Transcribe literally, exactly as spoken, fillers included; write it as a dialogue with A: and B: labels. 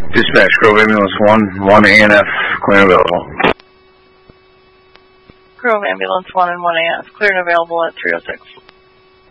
A: Dispatch, Grove Ambulance one, one A N F, clear and available.
B: Grove Ambulance one and one A N F, clear and available at three oh six.